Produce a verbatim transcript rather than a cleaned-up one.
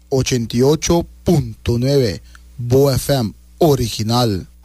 ochenta y ocho punto nueve, Bo F M original.